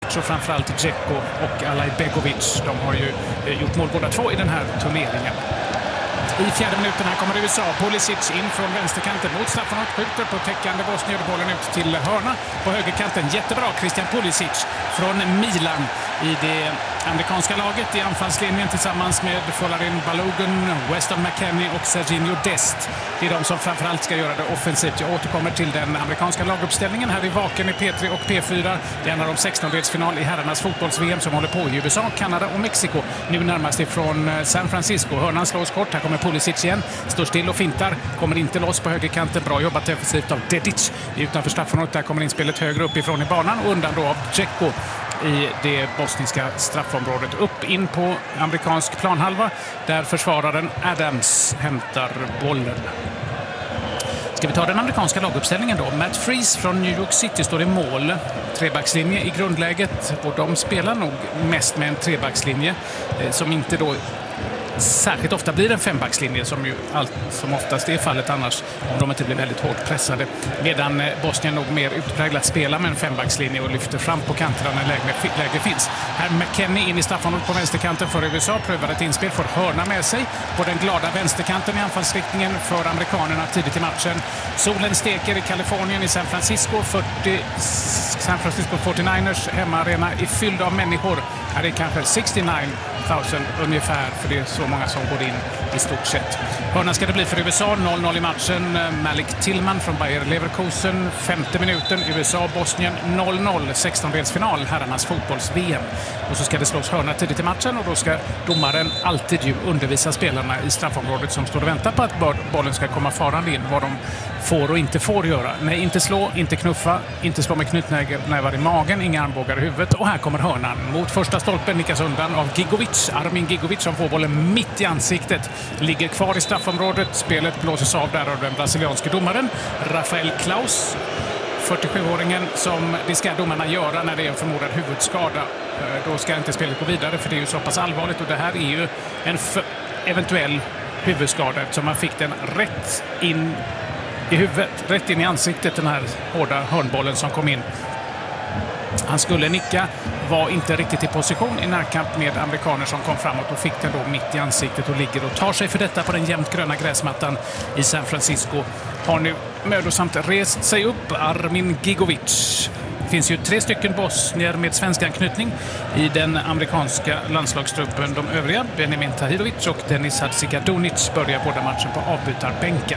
Gigovic och framförallt Dzeko och Alajbegovic. De har ju gjort mål båda två i den här turneringen. I fjärde minuten här kommer USA. Pulisic in från vänsterkanten mot straffområdet, skjuter på täckande Bosnien, bollen ut till hörna på högerkanten. Jättebra Christian Pulisic från Milan i det amerikanska laget i anfallslinjen tillsammans med Folarin Balogun, Weston McKennie och Serginho Dest. Det är de som framförallt ska göra det offensivt. Jag återkommer till den amerikanska laguppställningen här i Vaken i P3 och P4. Det handlar om 16-delsfinal i herrarnas fotbolls-VM som håller på i USA, Kanada och Mexiko. Nu närmast ifrån San Francisco. Hörnan slås kort. Här kommer Pulisic igen. Står still och fintar. Kommer inte loss på högerkanten. Bra jobbat defensivt av Dedic. Utanför straffområdet där kommer inspelet högre uppifrån i banan och undan då av Dzeko i det bosniska straffområdet. Upp in på amerikansk planhalva där försvararen Adams hämtar bollen. Ska vi ta den amerikanska laguppställningen då? Matt Freese från New York City står i mål. Trebackslinje i grundläget och de spelar nog mest med en trebackslinje som inte då särskilt ofta blir en fembackslinje som ju som oftast är fallet annars om de inte blir väldigt hårt pressade. Medan Bosnien nog mer utpräglat spelar med en fembackslinje och lyfter fram på kanterna när läge finns. Här McKennie in i straffområdet på vänsterkanten för USA. Prövar ett inspel, får hörna med sig på den glada vänsterkanten i anfallsriktningen för amerikanerna tidigt i matchen. Solen steker i Kalifornien i San Francisco. San Francisco 49ers hemmaarena är fylld av människor. Här är kanske 69 000 ungefär, för det är så många som går in i stort sett. Hörna ska det bli för USA, 0-0 i matchen. Malik Tillman från Bayer Leverkusen, 50 minuten. USA-Bosnien 0-0, 16-delsfinal, herrarnas fotbolls-VM. Och så ska det slås hörna tidigt i matchen och då ska domaren alltid ju undervisa spelarna i straffområdet som står och väntar på att bollen ska komma farande in, vad de får och inte får göra. Nej, inte slå, inte knuffa, inte slå med knytnävar i magen, inga armbågar i huvudet. Och här kommer hörnan mot första stolpen, nickas undan av Gigovic. Armin Gigovic som får bollen mitt i ansiktet. Ligger kvar i straffområdet. Spelet blåses av där av den brasilianske domaren Rafael Klaus. 47-åringen som det ska domarna göra när det är en förmodad huvudskada. Då ska inte spelet gå vidare för det är ju så pass allvarligt och det här är ju en eventuell huvudskada som man fick den rätt in i huvudet, rätt in i ansiktet, den här hårda hörnbollen som kom in. Han skulle nicka, var inte riktigt i position i närkamp med amerikaner som kom framåt och fick den då mitt i ansiktet och ligger och tar sig för detta på den jämnt gröna gräsmattan i San Francisco. Har nu mödosamt rest sig upp Armin Gigovic. Det finns ju 3 stycken bosnier med svensk anknytning i den amerikanska landslagstruppen. De övriga, Benjamin Tahirovic och Denis Hadzikadunic, börjar båda matchen på avbytarbänken.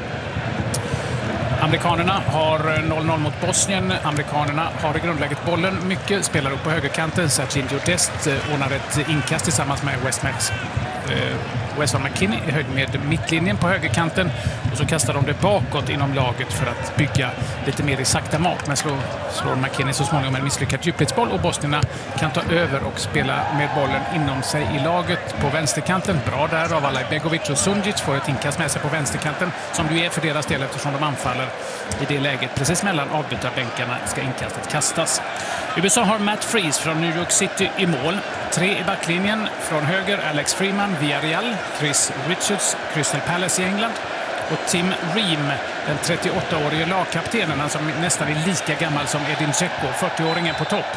Amerikanerna har 0-0 mot Bosnien. Amerikanerna har i grundläget bollen mycket, spelar upp på högerkanten. Serginho Dest ordnar ett inkast tillsammans med Weston McKennie i höjd med mittlinjen på högerkanten. Och så kastar de det bakåt inom laget för att bygga lite mer i sakta mak. Men slår McKennie så småningom en misslyckad djupledsboll och bosnierna kan ta över och spela med bollen inom sig i laget på vänsterkanten. Bra där av Alajbegovic och Sunjic, får ett inkast med sig på vänsterkanten som ju är för deras del eftersom de anfaller i det läget. Precis mellan avbytarbänkarna ska inkastet kastas. USA har Matt Freese från New York City i mål. 3 i backlinjen. Från höger Alex Freeman, Villarreal, Chris Richards, Crystal Palace i England. Och Tim Ream, den 38-årige lagkaptenen, han som nästan är lika gammal som Edin Dzeko, 40-åringen på topp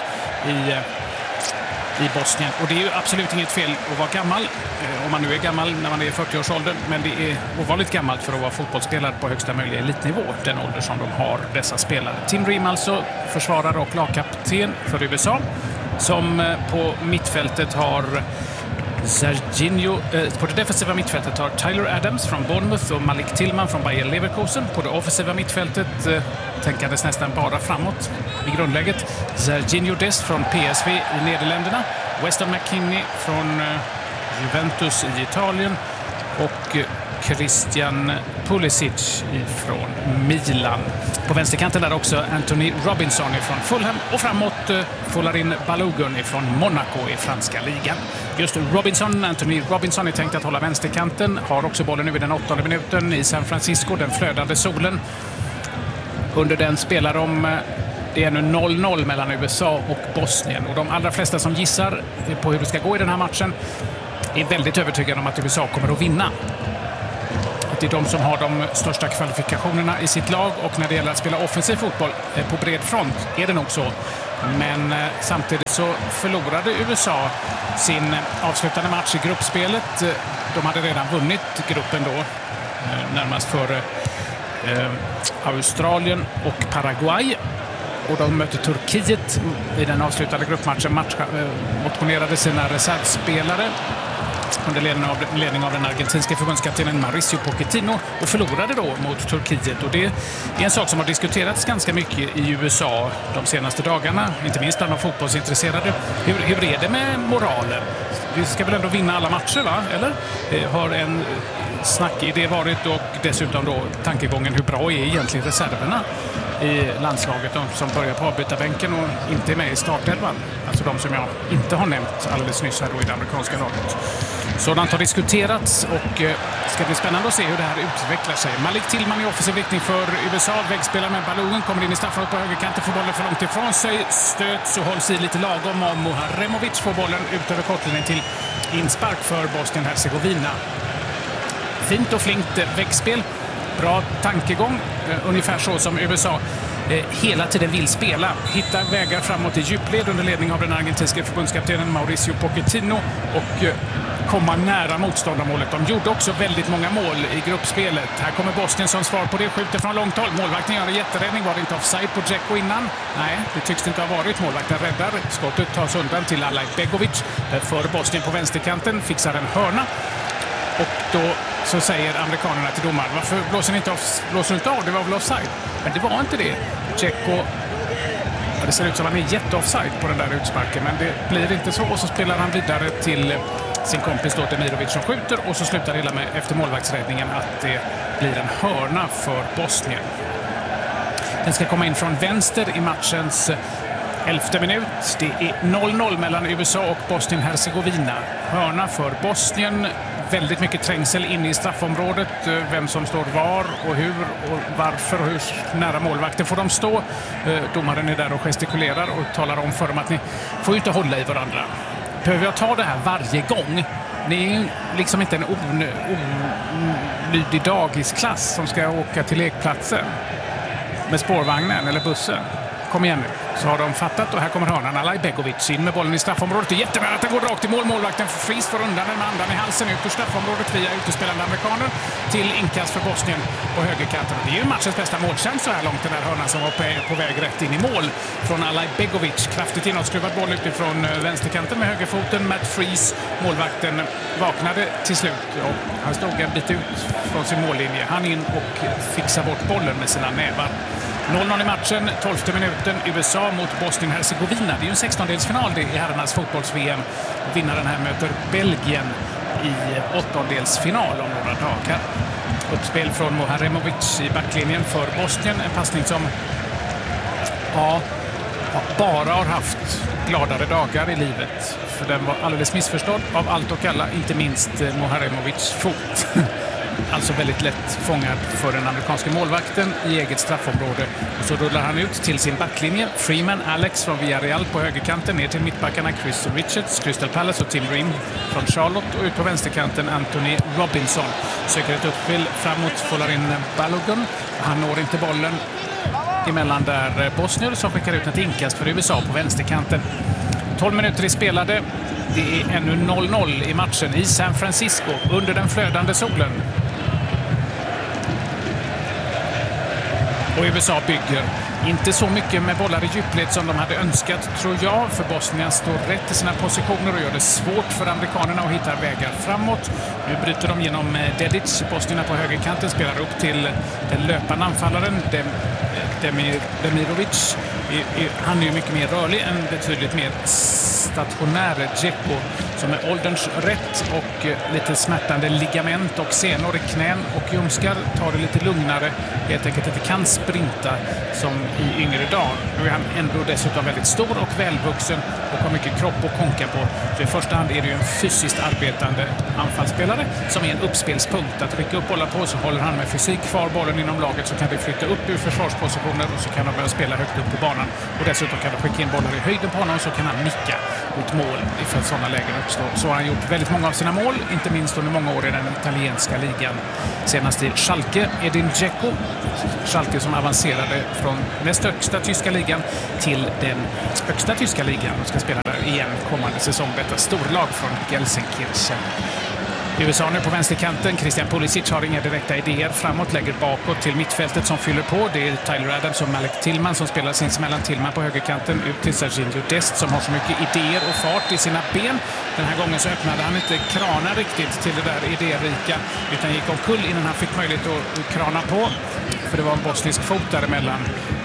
i Bosnien. Och det är ju absolut inget fel att vara gammal, om man nu är gammal när man är i 40-årsåldern, men det är ovanligt gammalt för att vara fotbollsspelare på högsta möjliga elitnivå, den ålder som de har, dessa spelare. Tim Ream alltså, försvarare och lagkapten för USA, som på mittfältet har Serginho, på det defensiva mittfältet har Tyler Adams från Bournemouth och Malik Tillman från Bayer Leverkusen. På det offensiva mittfältet tänkandes nästan bara framåt i grundläget. Serginho Dest från PSV i Nederländerna, Weston McKennie från Juventus i Italien och Christian Pulisic från Milan. På vänsterkanten där också Anthony Robinson från Fulham och framåt Folarin Balogun från Monaco i franska ligan. Just Anthony Robinson är tänkt att hålla vänsterkanten, har också bollen nu i den 8:e minuten i San Francisco, den flödande solen. Under den spelar de, det är nu 0-0 mellan USA och Bosnien och de allra flesta som gissar på hur det ska gå i den här matchen är väldigt övertygade om att USA kommer att vinna. Att det är de som har de största kvalifikationerna i sitt lag och när det gäller att spela offensiv fotboll på bred front är det nog så Men samtidigt så förlorade USA sin avslutande match i gruppspelet. De hade redan vunnit gruppen då, närmast före Australien och Paraguay. Och de mötte Turkiet i den avslutande gruppmatchen. Motionerade sina reservspelare under ledning av den argentinska förbundskaptenen Mauricio Pochettino och förlorade då mot Turkiet. Och det är en sak som har diskuterats ganska mycket i USA de senaste dagarna, inte minst bland de fotbollsintresserade. Hur är det med moralen? Vi ska väl ändå vinna alla matcher, va? Eller? Har en snackidé varit, och dessutom då tankegången, hur bra är egentligen reserverna i landslaget, de som börjar på avbytarbänken och inte är med i startelvan. Alltså de som jag inte har nämnt alldeles nyss här då i det amerikanska laget. Sådant har diskuterats och ska bli spännande att se hur det här utvecklar sig. Malik Tillman i offensiv riktning för USA. Vägspelare med Balogun kommer in i straffområdet på högerkanten, får bollen för långt ifrån sig. Stöts och hålls i lite lagom av Muharemovic, får bollen ut över kortlinjen till inspark för Bosnien-Hercegovina. Fint och flinkt vägspel. Bra tankegång, ungefär så som USA hela tiden vill spela. Hitta vägar framåt i djupled under ledning av den argentinska förbundskaptenen Mauricio Pochettino och komma nära motståndarmålet. De gjorde också väldigt många mål i gruppspelet. Här kommer Bosnien som svar på det, skjuter från långt håll. Målvakten gör en jätteräddning. Var det inte offside på Dzeko innan? Nej, det tycks det inte ha varit. Målvakten räddar. Skottet tas undan till Alay Begovic. För Bosnien på vänsterkanten fixar en hörna. Och då så säger amerikanerna till domaren: varför blåser ni inte av? Det var väl offside? Men det var inte det. Dzeko, det ser ut som att han är jätteoffside på den där utsparken, men det blir inte så. Och så spelar han vidare till sin kompis Demirovic som skjuter, och så slutar det hela med, efter målvaktsräddningen, att det blir en hörna för Bosnien. Den ska komma in från vänster i matchens 11:e minut. Det är 0-0 mellan USA och Bosnien-Hercegovina. Hörna för Bosnien. Väldigt mycket trängsel inne i straffområdet. Vem som står var och hur och varför och hur nära målvakten får de stå. Domaren är där och gestikulerar och talar om för dem att ni får ju inte hålla i varandra. Behöver jag ta det här varje gång? Ni är ju liksom inte en olydig dagisklass som ska åka till lekplatsen med spårvagnen eller bussen. Kom igen nu. Så har de fattat, och här kommer hörnan. Alay Begovic in med bollen i straffområdet. Det är jättebra att den går rakt i mål. Målvakten Fries får undan den med andan i halsen ut ur straffområdet via utespelande amerikaner till inkast för Bosnien på högerkanten. Det är ju matchens bästa målchans så här långt, den här hörnan som var på väg rätt in i mål från Alay Begovic. Kraftigt inåtskruvad boll utifrån vänsterkanten med högerfoten. Matt Fries, målvakten, vaknade till slut och han stod en bit ut från sin mållinje. Han in och fixar bort bollen med sina nävar. 0-0 i matchen, 12:e minuten, USA mot Bosnien-Hercegovina. Det är ju en 16-delsfinal i herrarnas fotbolls-VM. Vinnaren här möter Belgien i 8-delsfinal om några dagar. Uppspel från Muharemovic i backlinjen för Bosnien. En passning som bara har haft gladare dagar i livet. För den var alldeles missförstådd av allt och alla, inte minst Muharemovics fot. Alltså väldigt lätt fångad för den amerikanska målvakten i eget straffområde. Och så rullar han ut till sin backlinje. Freeman, Alex från Villarreal på högerkanten, ner till mittbackarna Chris Richards, Crystal Palace och Tim Ream från Charlotte. Och ut på vänsterkanten Anthony Robinson. Söker ett uppspel framåt, får in Balogun. Han når inte bollen emellan där Bosnier som skickar ut ett inkast för USA på vänsterkanten. 12 minuter i spelade. Det är ännu 0-0 i matchen i San Francisco under den flödande solen. Och USA bygger inte så mycket med bollar i djupled som de hade önskat, tror jag, för Bosnien står rätt i sina positioner och gör det svårt för amerikanerna att hitta vägar framåt. Nu bryter de genom Dedic. Bosnierna på högerkanten spelar upp till den löpande anfallaren Demirovic. Han är ju mycket mer rörlig än betydligt mer stationär Dzeko, som är ålderns rätt och lite smärtande ligament och senor i knän och ljumskar. Tar det lite lugnare, helt enkelt inte kan sprinta som i yngre dag. Nu är han ändå dessutom väldigt stor och välvuxen och har mycket kropp att konka på. Så i första hand är det ju en fysiskt arbetande anfallsspelare som är en uppspelspunkt. Att skicka upp bollar på, så håller han med fysik kvar bollen inom laget, så kan det flytta upp ur försvarspositioner och så kan de börja spela högt upp på banan. Och dessutom kan de skicka in bollar i höjden på honom, så kan han nicka. mot mål ifall sådana lägen uppstår. Så har han gjort väldigt många av sina mål, inte minst under många år i den italienska ligan. Senast i Schalke, Edin Dzeko. Schalke som avancerade från näst högsta tyska ligan till den högsta tyska ligan och ska spela där igen kommande säsong. Detta storlag från Gelsenkirchen. USA nu på vänsterkanten. Christian Pulisic har inga direkta idéer framåt, lägger bakåt till mittfältet som fyller på. Det är Tyler Adams och Malik Tillman som spelar sinsemellan. Tillman på högerkanten ut till Serginho Dest som har så mycket idéer och fart i sina ben. Den här gången så öppnade han inte kranen riktigt till det där idérika utan gick omkull innan han fick möjlighet att krana på. För det var en bosnisk fot däremellan.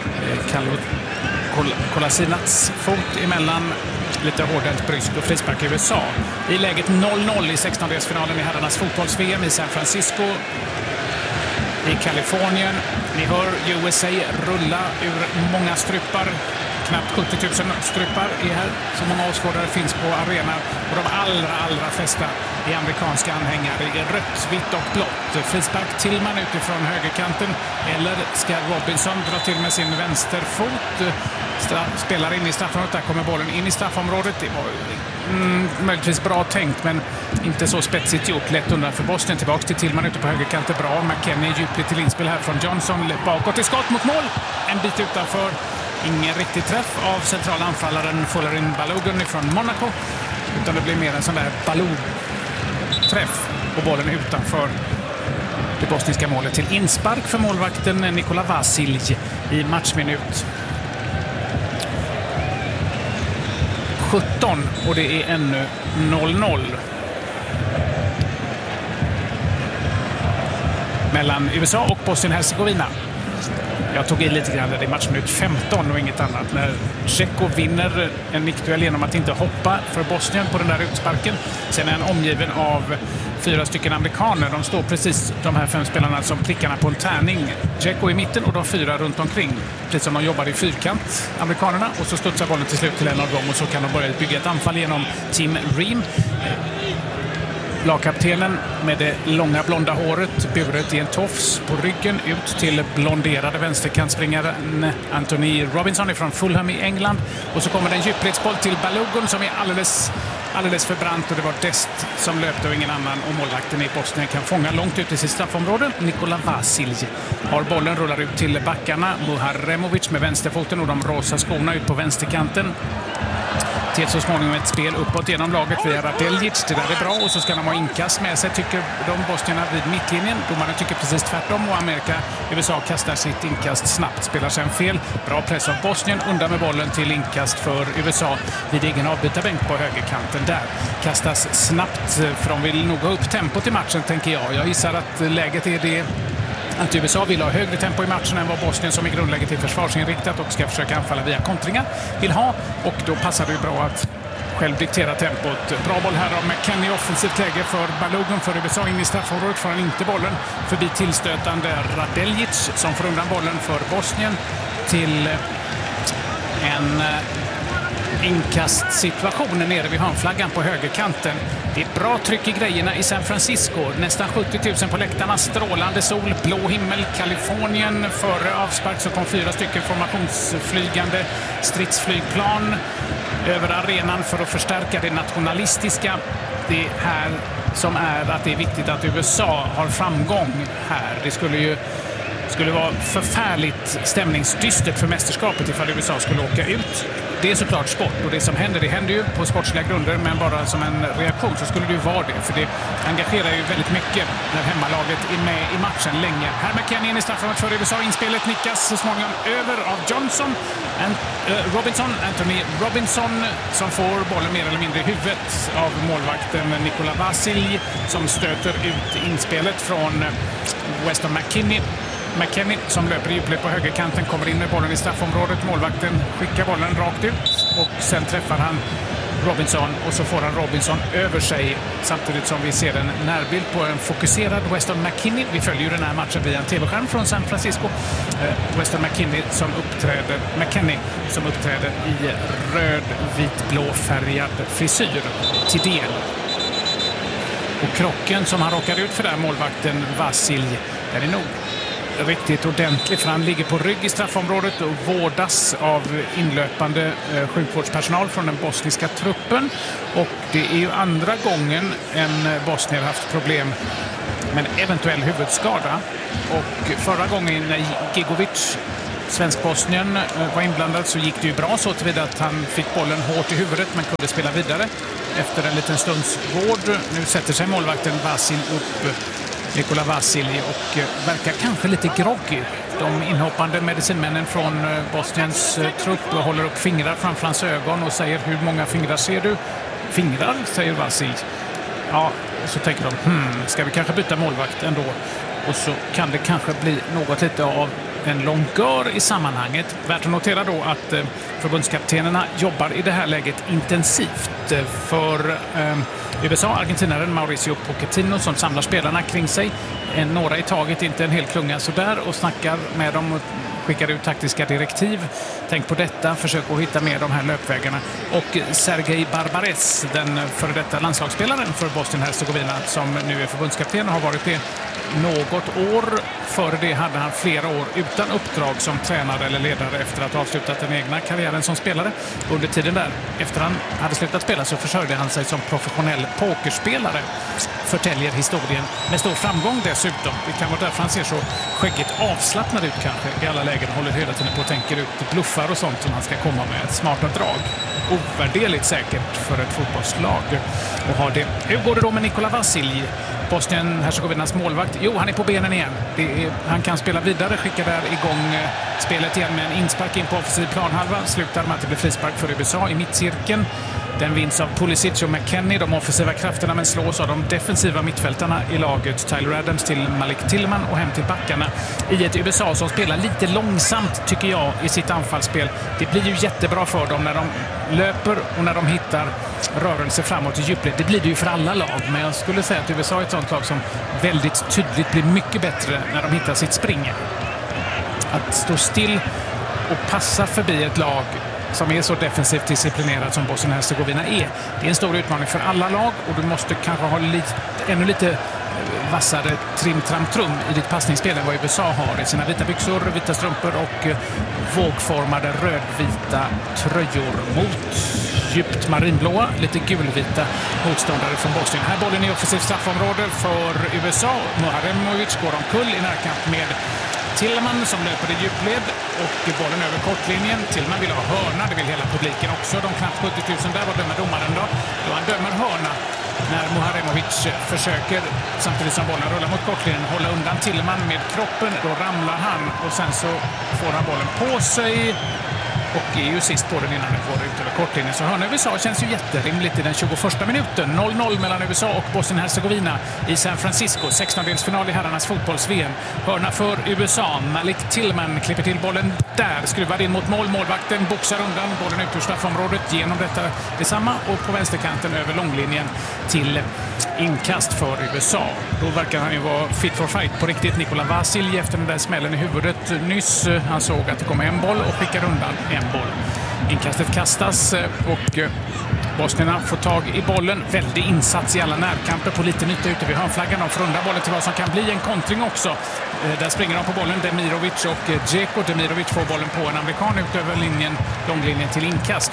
Kolasinats fot emellan. Lite hårdhänt brysk och frispark i USA. I läget 0-0 i 16-delsfinalen i herrarnas fotbolls-VM i San Francisco i Kalifornien. Ni hör USA rulla ur många strupar. Knappt 70 000 strupar är här. Så många åskådare finns på arenan. Och de allra flesta är amerikanska anhängare i rött, vitt och blått. Frispark Tillman utifrån högerkanten. Eller ska Robinson dra till med sin vänsterfot? Spelar in i straffområdet. Där kommer bollen in i straffområdet. Det var möjligtvis bra tänkt men inte så spetsigt gjort. Lätt undan för Bosnien. Tillbaka till Tillman ute på högerkanten. Bra. McKennie djupligt till inspel här från Johnson. Bakåt till skott mot mål. En bit utanför. Ingen riktig träff av centrala anfallaren Folarin Balogun från Monaco. Utan det blir mer en sån där Balogun-träff. Och bollen utanför det bosniska målet till inspark för målvakten Nikola Vasilj i matchminut 17 och det är ännu 0-0 mellan USA och Bosnien-Hercegovina. Jag tog i lite grann där i matchminut 15 och inget annat. När Dzeko vinner en nickduell genom att inte hoppa för Bosnien på den där utsparken. Sen är han omgiven av 4 stycken amerikaner. De står precis, de här 5 spelarna, som prickarna på en tärning. Dzeko i mitten och de 4 runt omkring. Precis som de jobbar i fyrkant, amerikanerna. Och så studsar bollen till slut till en av dem och så kan de börja bygga ett anfall genom Tim Ream. Lagkaptenen med det långa blonda håret, buret i en tofs på ryggen, ut till blonderade vänsterkantspringaren Anthony Robinson från Fulham i England. Och så kommer det en djupledsboll till Balogun som är alldeles för brant och det var Dest som löpte och ingen annan. Och målvakten i Bosnien kan fånga långt ut i sitt straffområde. Nikola Vasilj har bollen, rullar ut till backarna. Muharemovic med vänsterfoten och de rosa skorna ut på vänsterkanten. Till så småningom ett spel uppåt genom laget via Radeljic. Det där är bra och så ska de ha inkast med sig, tycker de bosnierna vid mittlinjen. Domaren tycker precis tvärtom och USA kastar sitt inkast snabbt. Spelar sen fel. Bra press av Bosnien. Undan med bollen till inkast för USA vid egen avbytarbänk på högerkanten. Där kastas snabbt för de vill nog ha upp tempot i matchen, tänker jag. Jag gissar att läget är det att USA vill ha högre tempo i matchen än vad Bosnien, som i grundläget är försvarsinriktat och ska försöka anfalla via kontringar, vill ha. Och då passar det ju bra att själv diktera tempot. Bra boll här av McKennie, offensivt läge för Balogun för USA. In i straffområdet får han inte bollen förbi tillstötande Radeljic som får undan bollen för Bosnien till en inkastsituation nere vid hörnflaggan på högerkanten. Det är bra tryck i grejerna i San Francisco. Nästan 70 000 på läktarna, strålande sol, blå himmel, Kalifornien. Före avspark så kom 4 stycken formationsflygande stridsflygplan över arenan för att förstärka det nationalistiska. Det här som är att det är viktigt att USA har framgång här. Det skulle vara förfärligt stämningsdystert för mästerskapet ifall USA skulle åka ut. Det är såklart sport och det som händer, det händer ju på sportsliga grunder, men bara som en reaktion så skulle det ju vara det. För det engagerar ju väldigt mycket när hemmalaget är med i matchen länge. Här McKennie in i straffområdet för USA. Inspelet nickas så småningom över av Anthony Robinson som får bollen mer eller mindre i huvudet av målvakten Nikola Vasilj som stöter ut inspelet från Weston McKennie som löper i djupled på högerkanten, kommer in med bollen i straffområdet. Målvakten skickar bollen rakt ut och sen träffar han Robinson och så får han Robinson över sig samtidigt som vi ser en närbild på en fokuserad Weston McKennie. Vi följer ju den här matchen via en tv-skärm från San Francisco. Weston McKennie som uppträder i röd, vit, blå färgad frisyr till del. Och krocken som han råkar ut för där, målvakten Vasilj, den är nog riktigt ordentligt, för han ligger på rygg i straffområdet och vårdas av inlöpande sjukvårdspersonal från den bosniska truppen. Och det är ju andra gången en bosnier haft problem med en eventuell huvudskada. Och förra gången när Gigovic, svensk-bosnien, var inblandad så gick det ju bra så tillvida att han fick bollen hårt i huvudet men kunde spela vidare efter en liten stunds vård. Nu sätter sig målvakten Vasil upp, Nikola Vasilj, och verkar kanske lite groggy. De inhoppande medicinmännen från Bosniens trupp håller upp fingrar framför hans ögon och säger: hur många fingrar ser du? Fingrar, säger Vasilj. Ja, så tänker de, ska vi kanske byta målvakt ändå? Och så kan det kanske bli något lite av en longör i sammanhanget. Värt att notera då att förbundskaptenerna jobbar i det här läget intensivt för USA, argentinaren Mauricio Pochettino, som samlar spelarna kring sig. Några i taget, inte en hel klunga sådär, och snackar med dem och skickar ut taktiska direktiv. Tänk på detta, försök att hitta med de här löpvägarna. Och Sergej Barbares, den före detta landslagsspelaren för Bosnien-Hercegovina, som nu är förbundskapten och har varit det något år. Före det hade han flera år utan uppdrag som tränare eller ledare efter att ha avslutat den egna karriären som spelare. Under tiden där, efter han hade slutat spela, så försörjde han sig som professionell pokerspelare, förtäljer historien, med stor framgång dessutom. Det kan vara därför han ser så skäggigt avslappnad ut kanske i alla lägen, håller hela tiden på och tänker ut bluffar och sånt som han ska komma med, smarta drag. Ovärderligt säkert för ett fotbollslag och har det. Hur går det då med Nikola Vasilj, Bosnien-Hercegovinas målvakt? Jo, han är på benen igen. Han kan spela vidare, skickar där igång spelet igen med en inspark in på offensiv planhalva. Slutar med att det blir frispark för USA i mittcirkeln. Den vinns av Pulisic och McKennie, de offensiva krafterna, men slås av de defensiva mittfältarna i laget. Tyler Adams till Malik Tillman och hem till backarna i ett USA som spelar lite långsamt, tycker jag, i sitt anfallsspel. Det blir ju jättebra för dem när de löper och när de hittar rörelse framåt i djupled. Det blir det ju för alla lag, men jag skulle säga att USA är ett sånt lag som väldigt tydligt blir mycket bättre när de hittar sitt spring. Att stå still och passa förbi ett lag som är så defensivt disciplinerat som Bosnien-Hercegovina är. Det är en stor utmaning för alla lag, och du måste kanske ha ännu lite vassare trim-tram-trum i ditt passningsspel än vad USA har i sina vita byxor, vita strumpor och vågformade rödvita tröjor mot djupt marinblåa, lite gulvita motståndare från Bosnien. Här bollen i offensivt straffområde för USA. Muharemovic går omkull i närkamp med Tillman som löper i djupled och bollen över kortlinjen. Tillman vill ha hörna, det vill hela publiken också. De knappt 70 000 där, vad dömer domaren då? Då han dömer hörna när Muharemovic försöker, samtidigt som bollen rullar mot kortlinjen, hålla undan Tillman med kroppen. Då ramlar han och sen så får han bollen på sig och är ju sist på den innan den går ut över kortlinjen. Så hörna USA känns ju jätterimligt i den 21 minuten. 0-0 mellan USA och Bosnien-Hercegovina i San Francisco. 16-delsfinal i herrarnas fotbolls-VM. Hörna för USA. Malik Tillman klipper till bollen där. Skruvar in mot mål. Målvakten boxar undan bollen ut ur straffområdet. Genom detta detsamma och på vänsterkanten över långlinjen till inkast för USA. Då verkar han ju vara fit for fight på riktigt. Nikola Vasilj efter den där smällen i huvudet nyss. Han såg att det kom en boll och skickar undan en boll. Inkastet kastas och bosnierna får tag i bollen. Väldig insats i alla närkamper på lite nytta ute vid hörnflaggan. De får undan bollen till vad som kan bli en kontring också. Där springer de på bollen, Demirovic och Dzeko. Demirovic får bollen på en amerikan ut över linjen, långlinjen till inkast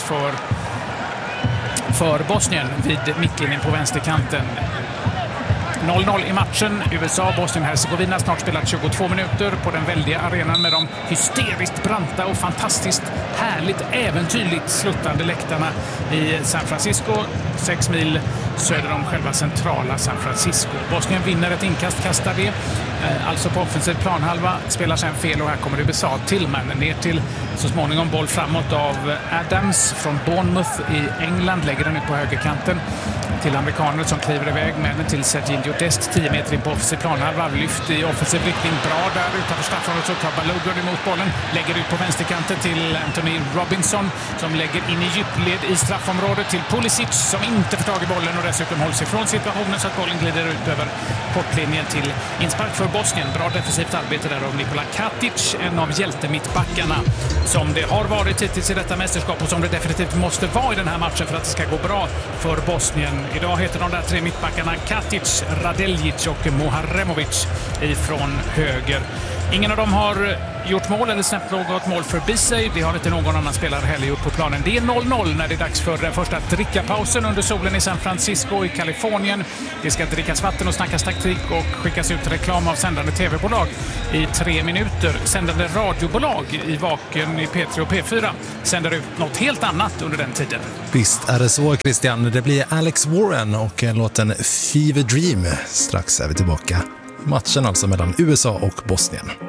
för Bosnien vid mittlinjen på vänsterkanten. 0-0 i matchen. USA, Bosnien-Hercegovina snart spelat 22 minuter på den väldiga arenan med de hysteriskt branta och fantastiskt härligt äventyrligt sluttande läktarna i San Francisco, 6 mil söder om själva centrala San Francisco. Bosnien vinner ett inkast, kastar det. Alltså på offensiv planhalva, spelar sen fel och här kommer USA. Tillman ner till så småningom boll framåt av Adams från Bournemouth i England, lägger den ut på högerkanten till amerikaner som kliver iväg med den till Serginho Dest, 10 meter in på offensiv planhalva, lyft i offensiv riktning, bra där utanför straffområdet, så tar Balogun emot bollen, lägger ut på vänsterkanten till Anthony Robinson som lägger in i djupled i straffområdet till Pulisic som inte får tag i bollen och dessutom hålls ifrån situationen så att bollen glider ut över kortlinjen till inspark för Bosnien. Bra defensivt arbete där av Nikola Katic, en av hjältemittbackarna som det har varit hittills i detta mästerskap och som det definitivt måste vara i den här matchen för att det ska gå bra för Bosnien. Idag heter de där tre mittbackarna Katic, Radeljic och Muharemovic ifrån höger. Ingen av dem har gjort mål eller släppt något mål förbi sig. Det har inte någon annan spelare heller gjort på planen. Det är 0-0 när det är dags för den första drickapausen under solen i San Francisco i Kalifornien. Det ska drickas vatten och snackas taktik och skickas ut reklam av sändande tv-bolag i 3 minuter. Sändande radiobolag i Vaken i P3 och P4 sänder ut något helt annat under den tiden. Visst är det så, Christian. Det blir Alex Warren och låten Fever Dream. Strax är vi tillbaka. Matchen alltså mellan USA och Bosnien.